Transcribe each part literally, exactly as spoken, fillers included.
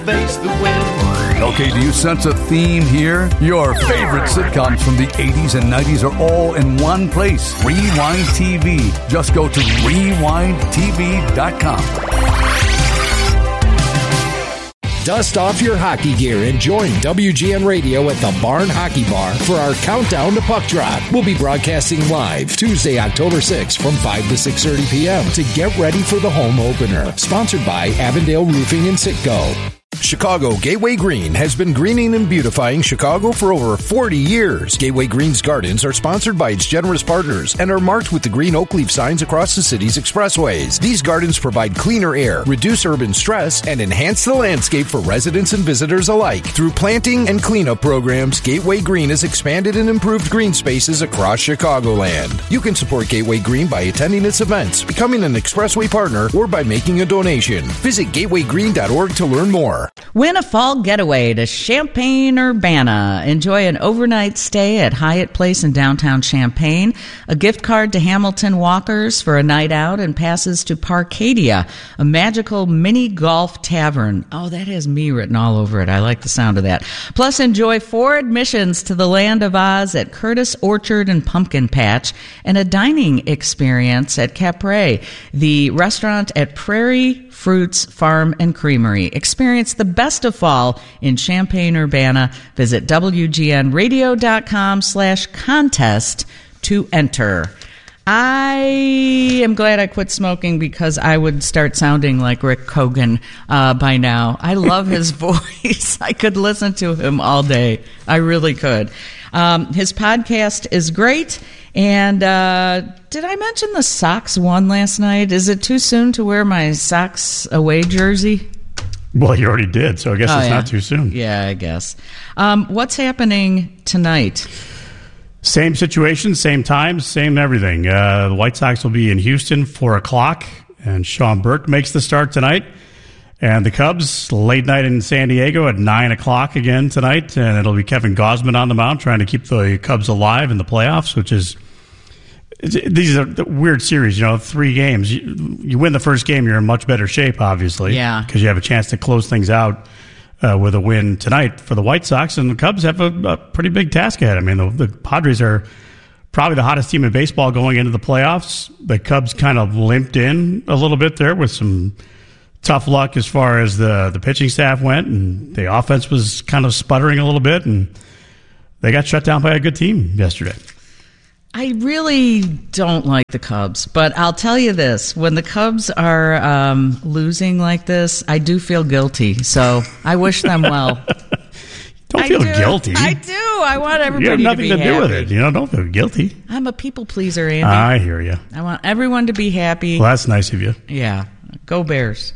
Face the wind. Okay, do you sense a theme here? Your favorite sitcoms from the eighties and nineties are all in one place. Rewind T V. Just go to rewind t v dot com. Dust off your hockey gear and join W G N Radio at the Barn Hockey Bar for our countdown to puck drop. We'll be broadcasting live Tuesday, October sixth from five to six thirty p.m. to get ready for the home opener. Sponsored by Avondale Roofing and Citgo. Chicago Gateway Green has been greening and beautifying Chicago for over forty years. Gateway Green's gardens are sponsored by its generous partners and are marked with the green oak leaf signs across the city's expressways. These gardens provide cleaner air, reduce urban stress, and enhance the landscape for residents and visitors alike. Through planting and cleanup programs, Gateway Green has expanded and improved green spaces across Chicagoland. You can support Gateway Green by attending its events, becoming an expressway partner, or by making a donation. Visit gateway green dot org to learn more. Win a fall getaway to Champaign-Urbana. Enjoy an overnight stay at Hyatt Place in downtown Champaign, a gift card to Hamilton Walkers for a night out, and passes to Parkadia, a magical mini golf tavern. Oh, that has me written all over it. I like the sound of that. Plus, enjoy four admissions to the Land of Oz at Curtis Orchard and Pumpkin Patch, and a dining experience at Capre, the restaurant at Prairie Fruits Farm and Creamery. Experience the best of fall in Champaign-Urbana. Visit W G N radio dot com slash contest to enter. I am glad I quit smoking because I would start sounding like Rick Cogan uh, by now. I love his voice. I could listen to him all day. I really could. Um, his podcast is great. And uh, did I mention the Sox won last night? Is it too soon to wear my Sox away jersey? Well, you already did, so I guess oh, it's yeah. not too soon. Yeah, I guess. Um, what's happening tonight? Same situation, same time, same everything. Uh, the White Sox will be in Houston, four o'clock, and Sean Burke makes the start tonight. And the Cubs, late night in San Diego at nine o'clock again tonight, and it'll be Kevin Gausman on the mound trying to keep the Cubs alive in the playoffs, which is these are the weird series. You know, three games. You, you win the first game, you're in much better shape, obviously, yeah, because you have a chance to close things out uh, with a win tonight for the White Sox, and the Cubs have a, a pretty big task ahead. I mean, the, the Padres are probably the hottest team in baseball going into the playoffs. The Cubs kind of limped in a little bit there with some tough luck as far as the, the pitching staff went, and the offense was kind of sputtering a little bit, and they got shut down by a good team yesterday. I really don't like the Cubs, but I'll tell you this. When the Cubs are um, losing like this, I do feel guilty, so I wish them well. Don't I feel do. guilty. I do. I want everybody you have nothing to be to do happy. with it. You know, don't feel guilty. I'm a people pleaser, Andy. I hear you. I want everyone to be happy. Well, that's nice of you. Yeah. Go Bears.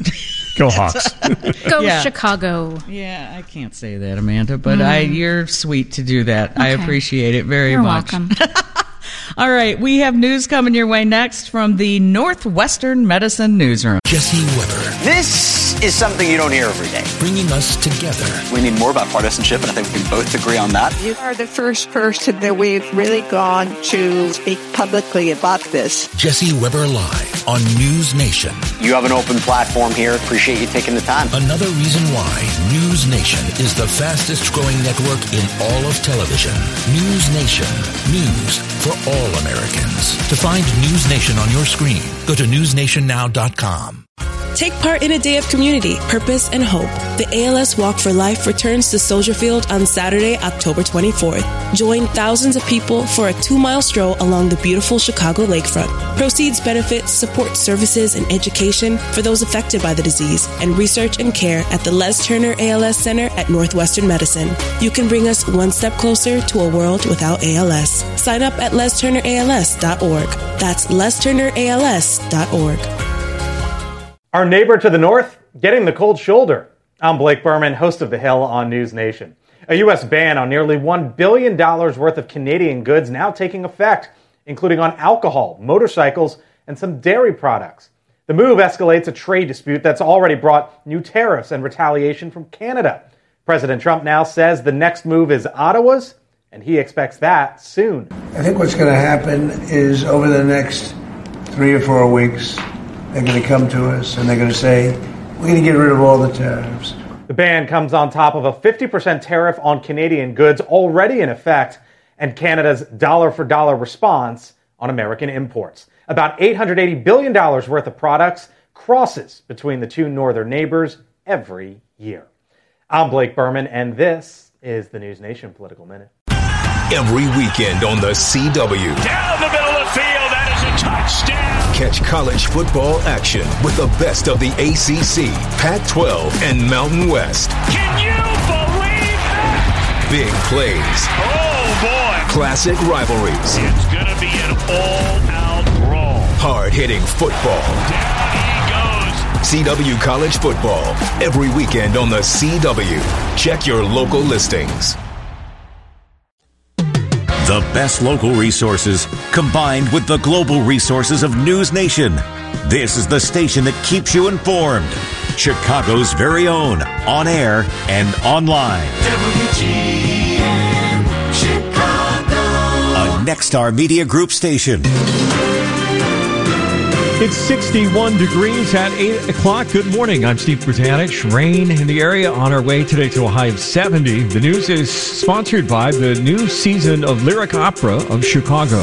Go Hawks. Go yeah. Chicago. Yeah, I can't say that, Amanda, but mm. I, you're sweet to do that. Okay. I appreciate it very you're much. Welcome. All right, we have news coming your way next from the Northwestern Medicine Newsroom. Jesse Weber. This is something you don't hear every day. Bringing us together. We need more about partisanship, and I think we can both agree on that. You are the first person that we've really gone to speak publicly about this. Jesse Weber Live on News Nation. You have an open platform here. Appreciate you taking the time. Another reason why News Nation is the fastest growing network in all of television. News Nation. News for all Americans. To find News Nation on your screen, go to news nation now dot com. Take part in a day of community, purpose, and hope. The A L S Walk for Life returns to Soldier Field on Saturday, October twenty-fourth. Join thousands of people for a two-mile stroll along the beautiful Chicago lakefront. Proceeds benefit support services and education for those affected by the disease and research and care at the Les Turner A L S Center at Northwestern Medicine. You can bring us one step closer to a world without A L S. Sign up at les turner a l s dot org. That's les turner a l s dot org. Our neighbor to the north, getting the cold shoulder. I'm Blake Berman, host of The Hill on News Nation. A U S ban on nearly one billion dollars worth of Canadian goods now taking effect, including on alcohol, motorcycles, and some dairy products. The move escalates a trade dispute that's already brought new tariffs and retaliation from Canada. President Trump now says the next move is Ottawa's, and he expects that soon. I think what's going to happen is over the next three or four weeks, they're going to come to us and they're going to say, we're going to get rid of all the tariffs. The ban comes on top of a fifty percent tariff on Canadian goods already in effect and Canada's dollar-for-dollar response on American imports. About eight hundred eighty billion dollars worth of products crosses between the two northern neighbors every year. I'm Blake Berman, and this is the News Nation Political Minute. Every weekend on the C W. Down the middle of the field, that is a touchdown. Catch college football action with the best of the A C C, Pac twelve, and Mountain West. Can you believe that? Big plays. Oh, boy. Classic rivalries. It's going to be an all-out brawl. Hard-hitting football. Down he goes. C W College Football. Every weekend on the C W. Check your local listings. The best local resources combined with the global resources of News Nation. This is the station that keeps you informed. Chicago's very own, on air and online. W G N Chicago. A Nexstar Media Group station. It's sixty-one degrees at eight o'clock. Good morning. I'm Steve Brutanich. Rain in the area on our way today to a high of seventy. The news is sponsored by the new season of Lyric Opera of Chicago.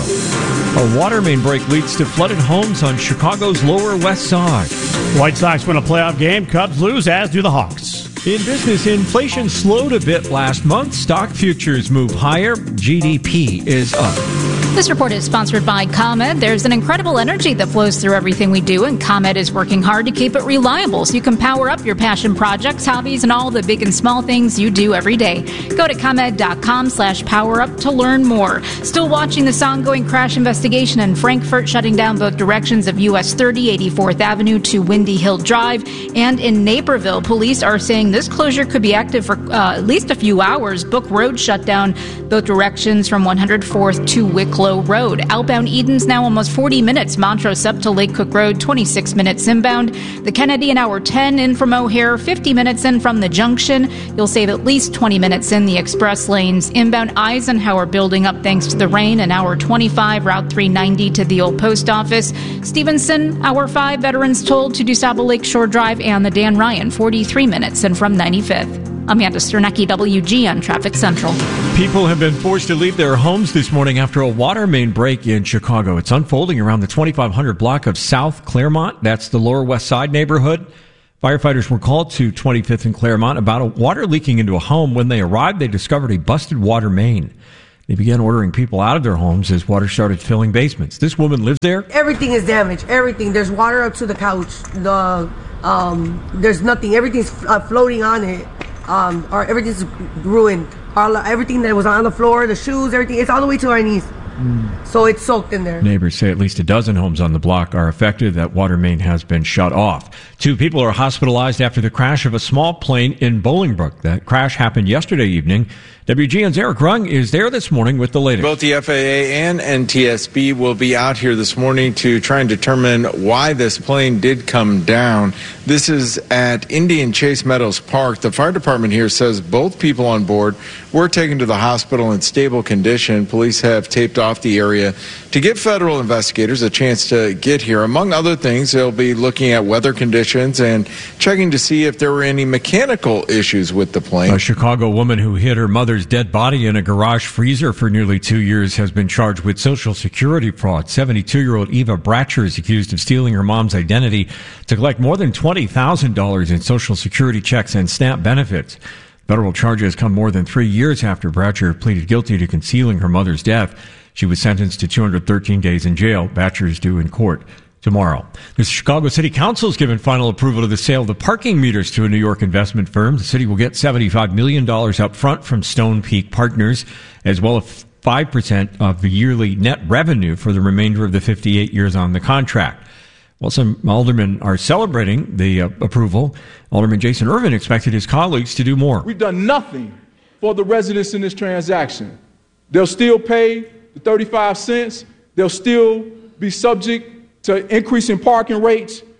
A water main break leads to flooded homes on Chicago's Lower West Side. White Sox win a playoff game. Cubs lose, as do the Hawks. In business, inflation slowed a bit last month. Stock futures move higher. G D P is up. This report is sponsored by ComEd. There's an incredible energy that flows through everything we do, and ComEd is working hard to keep it reliable so you can power up your passion projects, hobbies, and all the big and small things you do every day. Go to ComEd.com slash power up to learn more. Still watching this ongoing crash investigation in Frankfurt, shutting down both directions of U S thirty, eighty-fourth Avenue to Windy Hill Drive. And in Naperville, police are saying this closure could be active for uh, at least a few hours. Book Road shut down both directions from one hundred fourth to Wicklow Road. Outbound Eden's now almost forty minutes. Montrose up to Lake Cook Road, twenty-six minutes inbound. The Kennedy an hour ten in from O'Hare, fifty minutes in from the junction. You'll save at least twenty minutes in the express lanes. Inbound Eisenhower building up thanks to the rain. An hour twenty-five, Route three ninety to the old post office. Stevenson, hour five, veterans told to DuSable Lakeshore Drive and the Dan Ryan, forty-three minutes in from ninety-fifth. Amanda Sternecki, W G N Traffic Central. People have been forced to leave their homes this morning after a water main break in Chicago. It's unfolding around the twenty-five hundred block of South Claremont. That's the Lower West Side neighborhood. Firefighters were called to twenty-fifth and Claremont about a water leaking into a home. When they arrived, they discovered a busted water main. They began ordering people out of their homes as water started filling basements. This woman lives there. Everything is damaged. Everything. There's water up to the couch. The um, there's nothing. Everything's uh, floating on it. Um, or everything's ruined. All, everything that was on the floor, the shoes, everything, it's all the way to our knees. Mm. So it's soaked in there. Neighbors say at least a dozen homes on the block are affected. That water main has been shut off. Two people are hospitalized after the crash of a small plane in Bolingbrook. That crash happened yesterday evening. W G N's Eric Rung is there this morning with the latest. Both the F A A and N T S B will be out here this morning to try and determine why this plane did come down. This is at Indian Chase Meadows Park. The fire department here says both people on board were taken to the hospital in stable condition. Police have taped off the area to give federal investigators a chance to get here. Among other things, they'll be looking at weather conditions and checking to see if there were any mechanical issues with the plane. A Chicago woman who hid her mother's dead body in a garage freezer for nearly two years has been charged with Social Security fraud. seventy-two-year-old Eva Bratcher is accused of stealing her mom's identity to collect more than twenty thousand dollars in Social Security checks and SNAP benefits. Federal charges come more than three years after Bratcher pleaded guilty to concealing her mother's death. She was sentenced to two hundred thirteen days in jail. Bratcher is due in court tomorrow. The Chicago City Council has given final approval to the sale of the parking meters to a New York investment firm. The city will get seventy-five million dollars up front from Stone Peak Partners, as well as five percent of the yearly net revenue for the remainder of the fifty-eight years on the contract. Well, some aldermen are celebrating the uh, approval. Alderman Jason Irvin expected his colleagues to do more. We've done nothing for the residents in this transaction. They'll still pay the thirty-five cents. They'll still be subject to increasing parking rates.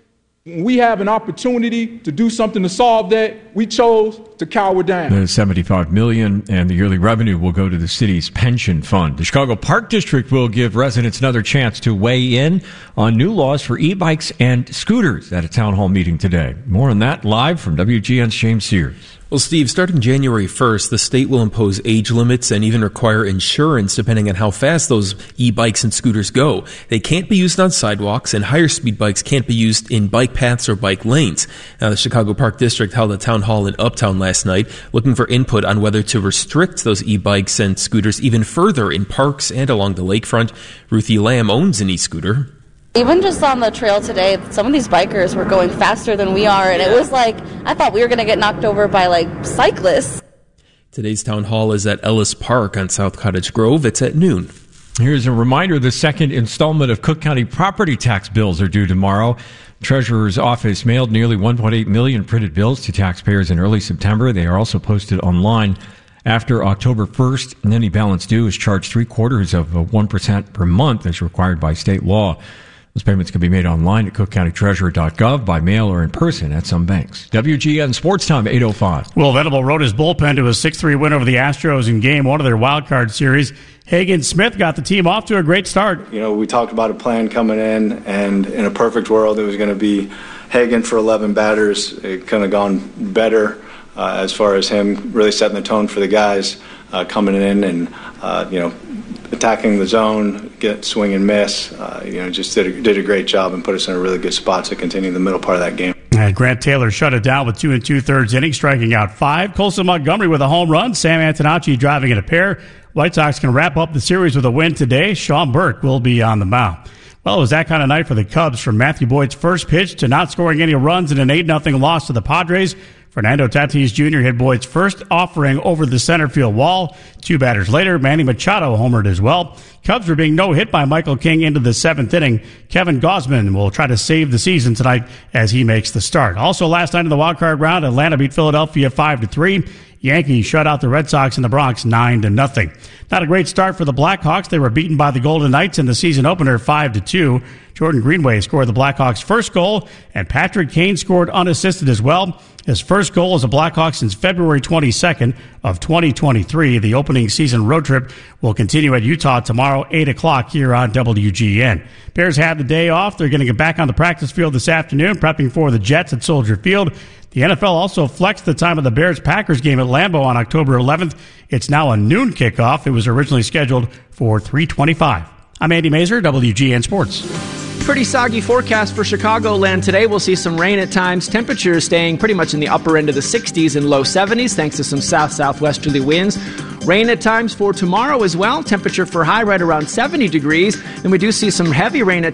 When we have an opportunity to do something to solve that, we chose to cower down. The seventy-five million dollars and the yearly revenue will go to the city's pension fund. The Chicago Park District will give residents another chance to weigh in on new laws for e-bikes and scooters at a town hall meeting today. More on that live from W G N's James Sears. Well, Steve, starting January first, the state will impose age limits and even require insurance depending on how fast those e-bikes and scooters go. They can't be used on sidewalks, and higher speed bikes can't be used in bike paths or bike lanes. Now, the Chicago Park District held a town hall in Uptown last night looking for input on whether to restrict those e-bikes and scooters even further in parks and along the lakefront. Ruthie Lamb owns an e-scooter. Even just on the trail today, some of these bikers were going faster than we are, and it was like, I thought we were going to get knocked over by, like, cyclists. Today's town hall is at Ellis Park on South Cottage Grove. It's at noon. Here's a reminder, the second installment of Cook County property tax bills are due tomorrow. Treasurer's office mailed nearly one point eight million printed bills to taxpayers in early September. They are also posted online after October first, and any balance due is charged three quarters of one percent per month as required by state law. Those payments can be made online at cook county treasurer dot gov, by mail, or in person at some banks. W G N Sports Time, eight oh five. Will Venable rode his bullpen to a six three win over the Astros in game one of their wild card series. Hagen Smith got the team off to a great start. You know, we talked about a plan coming in, and in a perfect world, it was going to be Hagen for eleven batters. It kind of gone better uh, as far as him really setting the tone for the guys uh, coming in and, uh, you know, attacking the zone, get swing and miss. Uh, you know, just did a, did a great job and put us in a really good spot to continue the middle part of that game. And Grant Taylor shut it down with two and two thirds innings, striking out five. Colson Montgomery with a home run. Sam Antonacci driving in a pair. White Sox can wrap up the series with a win today. Sean Burke will be on the mound. Well, it was that kind of night for the Cubs, from Matthew Boyd's first pitch to not scoring any runs in an eight nothing loss to the Padres. Fernando Tatis Junior hit Boyd's first offering over the center field wall. Two batters later, Manny Machado homered as well. Cubs were being no-hit by Michael King into the seventh inning. Kevin Gausman will try to save the season tonight as he makes the start. Also last night in the wildcard round, Atlanta beat Philadelphia five to three. Yankees shut out the Red Sox in the Bronx nine to nothing. Not a great start for the Blackhawks. They were beaten by the Golden Knights in the season opener five to two. Jordan Greenway scored the Blackhawks' first goal, and Patrick Kane scored unassisted as well. His first goal as a Blackhawk since February twenty-second of twenty twenty-three. The opening season road trip will continue at Utah tomorrow, eight o'clock here on W G N. Bears have the day off. They're going to get back on the practice field this afternoon, prepping for the Jets at Soldier Field. The N F L also flexed the time of the Bears-Packers game at Lambeau on October eleventh. It's now a noon kickoff. It was originally scheduled for three twenty-five. I'm Andy Mazer, W G N Sports. Pretty soggy forecast for Chicagoland today. We'll see some rain at times. Temperatures staying pretty much in the upper end of the sixties and low seventies thanks to some south-southwesterly winds. Rain at times for tomorrow as well. Temperature for high right around seventy degrees. And we do see some heavy rain at